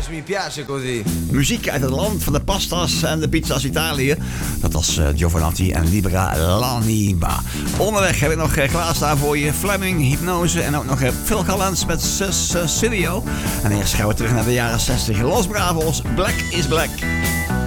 mi piace così. Muziek uit het land van de pastas en de pizza's Italië. Dat was Giovanotti en Libera l'Anima. Onderweg heb ik nog klaarstaan voor je Fleming, Hypnose en ook nog Phil Collins met Cecilio. En eerst gaan we terug naar de jaren 60. Los Bravos, Black is Black.